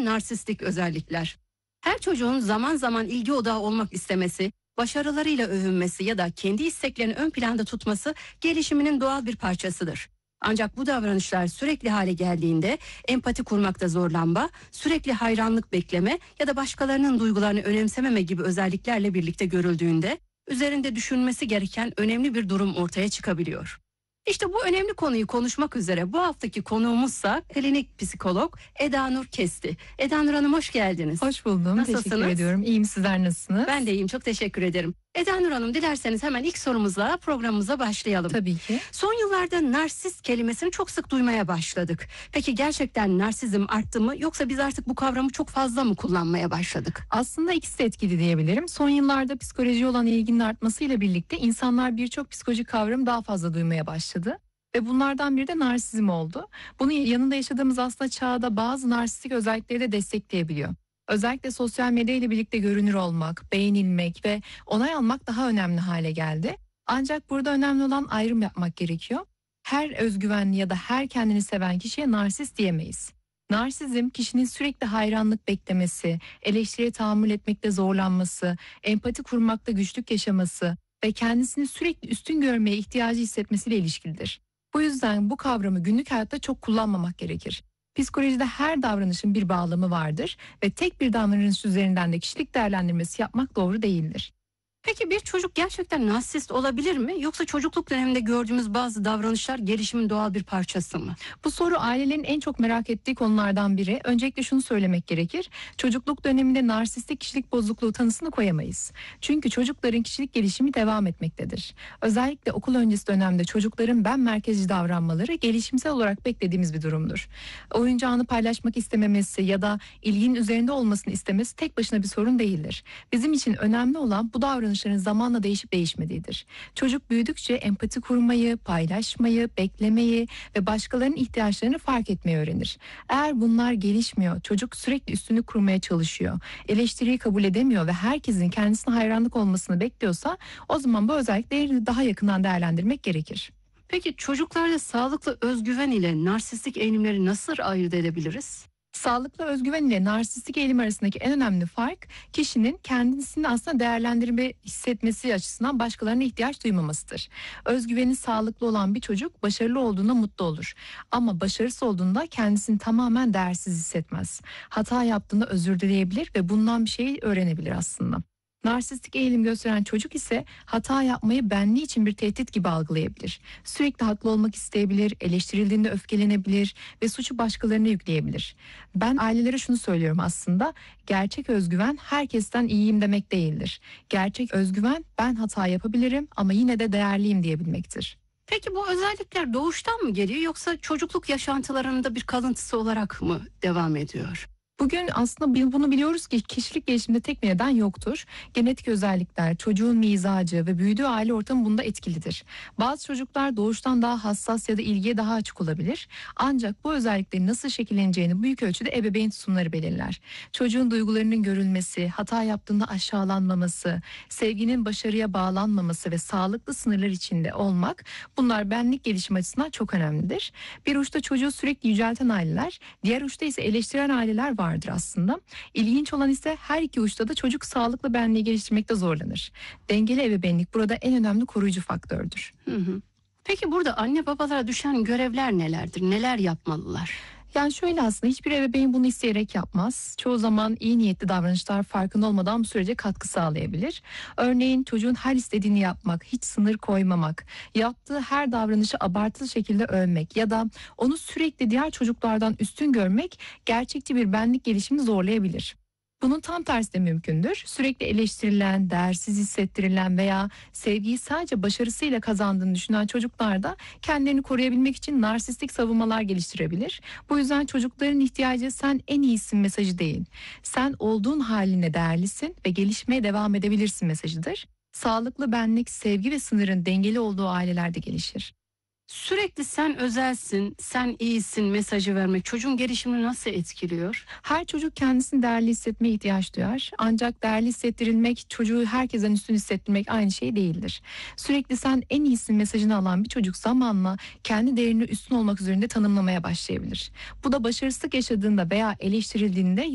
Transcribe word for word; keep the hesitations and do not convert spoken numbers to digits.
narsistik özellikler. Her çocuğun zaman zaman ilgi odağı olmak istemesi, başarılarıyla övünmesi ya da kendi isteklerini ön planda tutması gelişiminin doğal bir parçasıdır. Ancak bu davranışlar sürekli hale geldiğinde empati kurmakta zorlanma, sürekli hayranlık bekleme ya da başkalarının duygularını önemsememe gibi özelliklerle birlikte görüldüğünde üzerinde düşünmesi gereken önemli bir durum ortaya çıkabiliyor. İşte bu önemli konuyu konuşmak üzere bu haftaki konuğumuzsa klinik psikolog Eda Nur Kesti. Eda Nur Hanım, hoş geldiniz. Hoş buldum. Nasılsınız? Teşekkür ediyorum. İyiyim, sizler nasılsınız? Ben de iyiyim, çok teşekkür ederim. Eda Nur Hanım, dilerseniz hemen ilk sorumuzla programımıza başlayalım. Tabii ki. Son yıllarda narsist kelimesini çok sık duymaya başladık. Peki gerçekten narsizm arttı mı, yoksa biz artık bu kavramı çok fazla mı kullanmaya başladık? Aslında ikisi de etkili diyebilirim. Son yıllarda psikolojiye olan ilginin artmasıyla birlikte insanlar birçok psikolojik kavramı daha fazla duymaya başladı. Ve bunlardan biri de narsizm oldu. Bunun yanında yaşadığımız aslında çağda bazı narsistik özellikleri de destekleyebiliyor. Özellikle sosyal medya ile birlikte görünür olmak, beğenilmek ve onay almak daha önemli hale geldi. Ancak burada önemli olan ayrım yapmak gerekiyor. Her özgüvenli ya da her kendini seven kişiye narsist diyemeyiz. Narsizm, kişinin sürekli hayranlık beklemesi, eleştiriye tahammül etmekte zorlanması, empati kurmakta güçlük yaşaması ve kendisini sürekli üstün görmeye ihtiyacı hissetmesiyle ilişkilidir. Bu yüzden bu kavramı günlük hayatta çok kullanmamak gerekir. Psikolojide her davranışın bir bağlamı vardır ve tek bir davranış üzerinden de kişilik değerlendirmesi yapmak doğru değildir. Peki bir çocuk gerçekten narsist olabilir mi? Yoksa çocukluk döneminde gördüğümüz bazı davranışlar gelişimin doğal bir parçası mı? Bu soru ailelerin en çok merak ettiği konulardan biri. Öncelikle şunu söylemek gerekir. Çocukluk döneminde narsistik kişilik bozukluğu tanısını koyamayız. Çünkü çocukların kişilik gelişimi devam etmektedir. Özellikle okul öncesi dönemde çocukların ben merkezci davranmaları gelişimsel olarak beklediğimiz bir durumdur. Oyuncağını paylaşmak istememesi ya da ilginin üzerinde olmasını istemesi tek başına bir sorun değildir. Bizim için önemli olan bu davranışların zamanla değişip değişmediğidir. Çocuk büyüdükçe empati kurmayı, paylaşmayı, beklemeyi ve başkalarının ihtiyaçlarını fark etmeyi öğrenir. Eğer bunlar gelişmiyor, çocuk sürekli üstünlük kurmaya çalışıyor, eleştiriyi kabul edemiyor ve herkesin kendisine hayranlık olmasını bekliyorsa, o zaman bu özellikleri daha yakından değerlendirmek gerekir. Peki çocuklarda sağlıklı özgüven ile narsistik eğilimleri nasıl ayırt edebiliriz? Sağlıklı özgüven ile narsistik eğilim arasındaki en önemli fark, kişinin kendisini aslında değerlendirme hissetmesi açısından başkalarına ihtiyaç duymamasıdır. Özgüveni sağlıklı olan bir çocuk başarılı olduğunda mutlu olur. Ama başarısız olduğunda kendisini tamamen değersiz hissetmez. Hata yaptığında özür dileyebilir ve bundan bir şey öğrenebilir aslında. Narsistik eğilim gösteren çocuk ise hata yapmayı benliği için bir tehdit gibi algılayabilir. Sürekli haklı olmak isteyebilir, eleştirildiğinde öfkelenebilir ve suçu başkalarına yükleyebilir. Ben ailelere şunu söylüyorum aslında, gerçek özgüven herkesten iyiyim demek değildir. Gerçek özgüven ben hata yapabilirim ama yine de değerliyim diyebilmektir. Peki bu özellikler doğuştan mı geliyor, yoksa çocukluk yaşantılarında bir kalıntısı olarak mı devam ediyor? Bugün aslında bunu biliyoruz ki kişilik gelişiminde tek bir neden yoktur. Genetik özellikler, çocuğun mizacı ve büyüdüğü aile ortamı bunda etkilidir. Bazı çocuklar doğuştan daha hassas ya da ilgiye daha açık olabilir. Ancak bu özelliklerin nasıl şekilleneceğini büyük ölçüde ebeveyn tutumları belirler. Çocuğun duygularının görülmesi, hata yaptığında aşağılanmaması, sevginin başarıya bağlanmaması ve sağlıklı sınırlar içinde olmak, bunlar benlik gelişim açısından çok önemlidir. Bir uçta çocuğu sürekli yücelten aileler, diğer uçta ise eleştiren aileler var. vardır aslında. İlginç olan ise her iki uçta da çocuk sağlıklı benliği geliştirmekte zorlanır. Dengeli ebeveynlik burada en önemli koruyucu faktördür. Hı hı. Peki burada anne babalara düşen görevler nelerdir? Neler yapmalılar? Yani şöyle, aslında hiçbir ebeveyn bunu isteyerek yapmaz. Çoğu zaman iyi niyetli davranışlar farkında olmadan bu sürece katkı sağlayabilir. Örneğin çocuğun her istediğini yapmak, hiç sınır koymamak, yaptığı her davranışı abartılı şekilde övmek ya da onu sürekli diğer çocuklardan üstün görmek gerçekçi bir benlik gelişimini zorlayabilir. Bunun tam tersi de mümkündür. Sürekli eleştirilen, değersiz hissettirilen veya sevgiyi sadece başarısıyla kazandığını düşünen çocuklar da kendilerini koruyabilmek için narsistik savunmalar geliştirebilir. Bu yüzden çocukların ihtiyacı sen en iyisin mesajı değil, sen olduğun haline değerlisin ve gelişmeye devam edebilirsin mesajıdır. Sağlıklı benlik, sevgi ve sınırın dengeli olduğu ailelerde gelişir. Sürekli sen özelsin, sen iyisin mesajı vermek çocuğun gelişimini nasıl etkiliyor? Her çocuk kendisini değerli hissetmeye ihtiyaç duyar. Ancak değerli hissettirilmek, çocuğu herkesten üstün hissettirmek aynı şey değildir. Sürekli sen en iyisin mesajını alan bir çocuk zamanla kendi değerini üstün olmak üzerinde tanımlamaya başlayabilir. Bu da başarısızlık yaşadığında veya eleştirildiğinde